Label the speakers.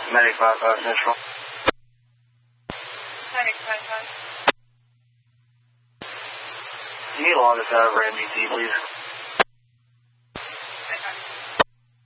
Speaker 1: Medic 55 Central.
Speaker 2: Medic 55.
Speaker 1: Can you log us out of MBT, please?